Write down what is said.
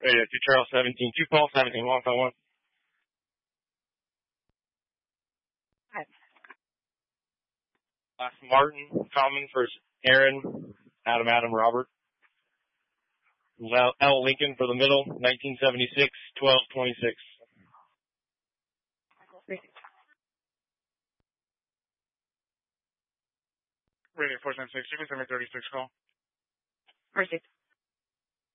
Yeah, 2 Charles 17. 2 Paul 17. 151. Last Martin, common for Aaron, Adam, Robert. L. Lincoln for the middle, 1976, 1226. Radio 476, 736 call. Perfect.